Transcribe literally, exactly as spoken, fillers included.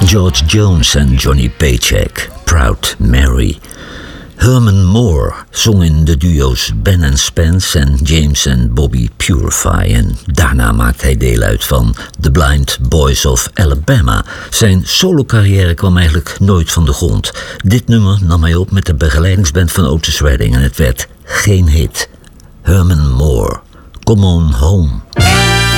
George Jones en Johnny Paycheck, Proud Mary. Herman Moore zong in de duo's Ben and Spence en James en Bobby Purify. En daarna maakt hij deel uit van The Blind Boys of Alabama. Zijn solocarrière kwam eigenlijk nooit van de grond. Dit nummer nam hij op met de begeleidingsband van Otis Redding en het werd geen hit. Herman Moore, Come On Home.